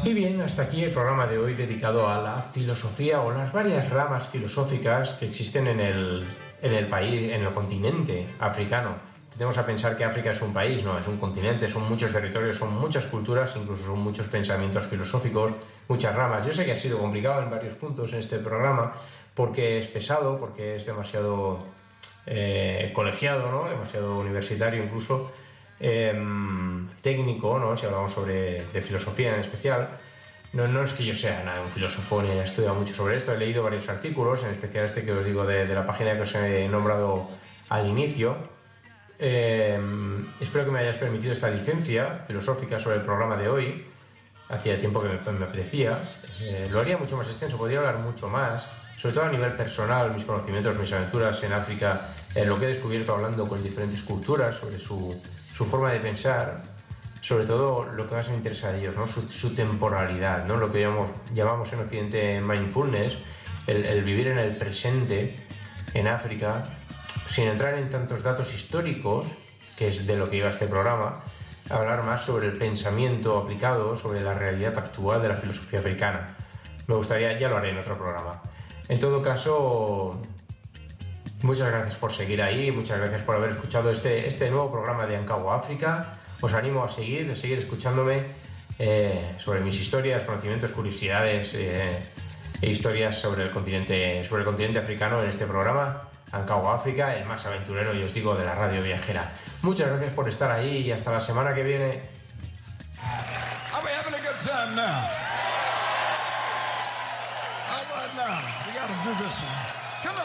Y bien, hasta aquí el programa de hoy dedicado a la filosofía o las varias ramas filosóficas que existen en el país, en el continente africano. Tenemos a pensar que África es un país, no, es un continente, son muchos territorios, son muchas culturas, incluso son muchos pensamientos filosóficos, muchas ramas. Yo sé que ha sido complicado en varios puntos en este programa porque es pesado, porque es demasiado colegiado, ¿no? Demasiado universitario incluso, técnico, ¿no? Si hablamos de filosofía en especial. No es que yo sea nada un filósofo ni haya estudiado mucho sobre esto, he leído varios artículos, en especial este que os digo de la página que os he nombrado al inicio. Espero que me hayáis permitido esta licencia filosófica sobre el programa de hoy. Hacía tiempo que me apetecía. Lo haría mucho más extenso, podría hablar mucho más, sobre todo a nivel personal, mis conocimientos, mis aventuras en África, lo que he descubierto hablando con diferentes culturas sobre su forma de pensar, sobre todo lo que más me interesa de ellos, ¿no? Su temporalidad, ¿no? Lo que llamamos en Occidente mindfulness, el vivir en el presente en África, sin entrar en tantos datos históricos, que es de lo que iba este programa, hablar más sobre el pensamiento aplicado, sobre la realidad actual de la filosofía africana. Me gustaría, ya lo haré en otro programa. En todo caso, muchas gracias por seguir ahí, muchas gracias por haber escuchado este nuevo programa de Ankawo África. Os animo a seguir escuchándome sobre mis historias, conocimientos, curiosidades e historias sobre el continente africano en este programa Ankawo África, el más aventurero, y os digo, de la radio viajera. Muchas gracias por estar ahí y hasta la semana que viene. Are we having a good time now? How about now? We gotta do this one.